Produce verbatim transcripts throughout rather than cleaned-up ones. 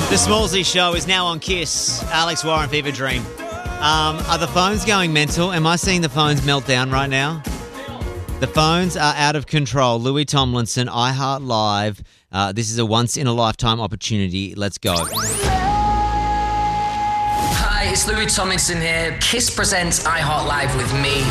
The Smallsy Show is now on Kiss. Alex Warren, Fever Dream. Um, are the phones going mental? Am I seeing the phones melt down right now? The phones are out of control. Louis Tomlinson, iHeart Live. Uh, this is a once-in-a-lifetime opportunity. Let's go. Hi, it's Louis Tomlinson here. Kiss presents iHeart Live with me.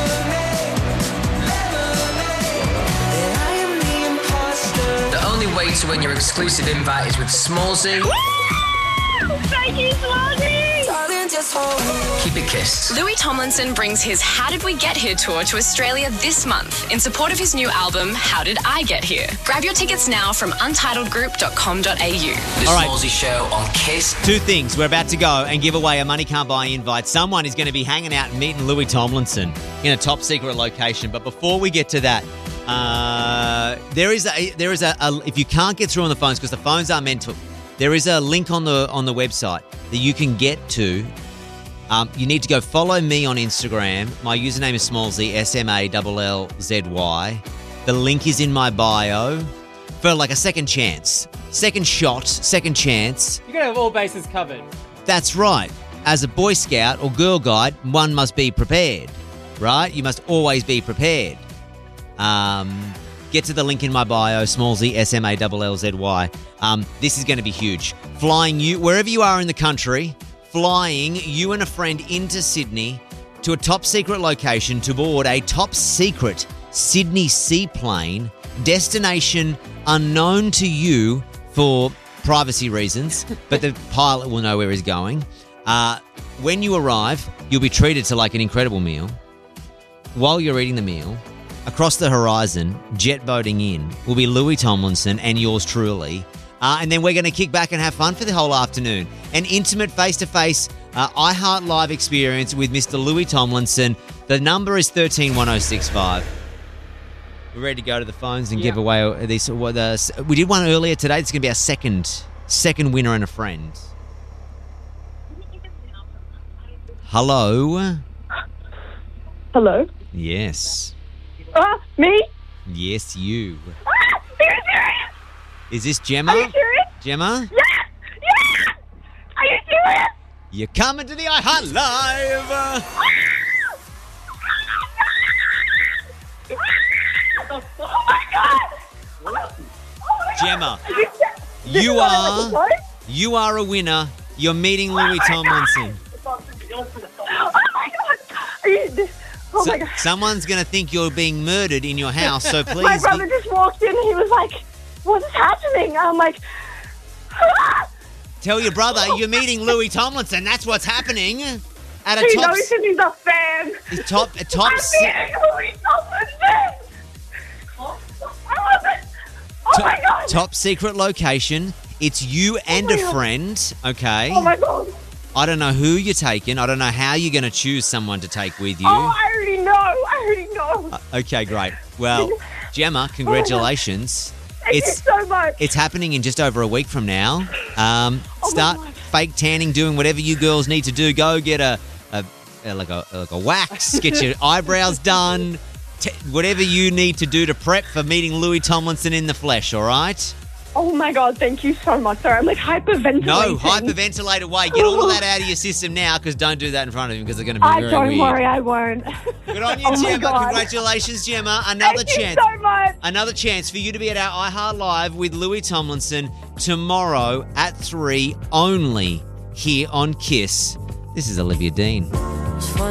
The only way to win your exclusive invite is with Smallsy. Thank you, Smallsy! Keep it kissed. Louis Tomlinson brings his How Did We Get Here tour to Australia this month in support of his new album, How Did I Get Here? Grab your tickets now from untitled group dot com dot a u. The All right. Smallsy Show on Kiss. Two things. We're about to go and give away a Money Can't Buy invite. Someone is going to be hanging out and meeting Louis Tomlinson in a top secret location. But before we get to that, uh, there is a there is a, a if you can't get through on the phones because the phones are mental, there is a link on the on the website that you can get to. Um, you need to go follow me on Instagram. My username is Smallsy, S M A L L Z Y. The link is in my bio for like a second chance. Second shot, second chance. You're going to have all bases covered. That's right. As a Boy Scout or Girl Guide, one must be prepared, right? You must always be prepared. Um, get to the link in my bio, Smallsy, S M A L L Z Y. Um, this is going to be huge. Flying you, wherever you are in the country, flying you and a friend into Sydney to a top secret location to board a top secret Sydney seaplane, destination unknown to you for privacy reasons, but the pilot will know where he's going. Uh, when you arrive, you'll be treated to like an incredible meal. While you're eating the meal, across the horizon, jet boating in, will be Louis Tomlinson and yours truly. Uh, and then we're going to kick back and have fun for the whole afternoon. An intimate face-to-face uh, iHeart Live experience with Mister Louis Tomlinson. The number is one three one oh six five. We're ready to go to the phones and Yeah. give away these. What the, we did one earlier today. It's going to be our second second winner and a friend. Hello? Hello? Yes. Ah, me? Yes, you. Ah, are you serious? Is this Gemma? Are you serious? Gemma? Yeah! Yeah! Are you serious? You're coming to the iHeart Live! Oh my god! Oh my Gemma, God. You, this you is what I are like to you are a winner. You're meeting Louis Tomlinson. Oh my god! Are you, oh So- my god. someone's going to think you're being murdered in your house, so please. My brother gi- just walked in and he was like, what is happening? I'm like, ah! tell your brother you're meeting Louis Tomlinson. That's what's happening. At a He top, knows because he's a fan. s- top, a top, I'm se- meeting Louis Tomlinson! Oh to- my god! top secret location. It's you and my a God. friend, okay? Oh my god! I don't know who you're taking. I don't know how you're going to choose someone to take with you. Oh, I already know. I already know. Uh, okay, great. Well, Gemma, congratulations. Thank it's you so much. it's happening in just over a week from now. Um, Oh my start God. fake tanning, doing whatever you girls need to do. Go get a, a, a like a like a wax, get your eyebrows done, t- whatever you need to do to prep for meeting Louis Tomlinson in the flesh. All right? Oh my god, thank you so much. Sorry, I'm like hyperventilating. No, hyperventilate away. Get all of that out of your system now, because don't do that in front of him, because they're going to be I very don't weird. worry, I won't. Good on you, Oh my Gemma. God. Congratulations, Gemma. Another Thank chance. you so much. Another chance for you to be at our iHeart Live with Louis Tomlinson tomorrow at three only here on Kiss. This is Olivia Dean.